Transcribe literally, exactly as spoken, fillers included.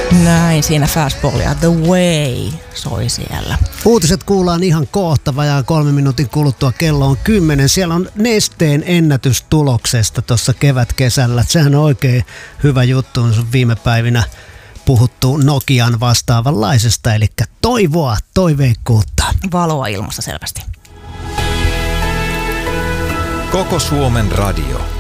Näin, siinä Fastballia The Way soi siellä. Uutiset kuullaan ihan kohta, vajaan kolme minuutin kuluttua, kello on kymmenen. Siellä on Nesteen ennätystuloksesta tuossa kevätkesällä. Sehän on oikein hyvä juttu, on viime päivinä puhuttu Nokian vastaavanlaisesta, eli toivoa, toiveikkuutta. Valoa ilmassa selvästi. Koko Suomen radio.